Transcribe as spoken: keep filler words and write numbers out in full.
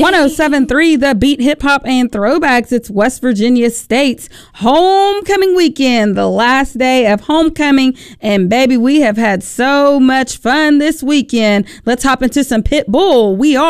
one oh seven point three The Beat, Hip Hop and Throwbacks. It's West Virginia State's homecoming weekend, the last day of homecoming. And baby, we have had so much fun this weekend. Let's hop into some Pitbull. We are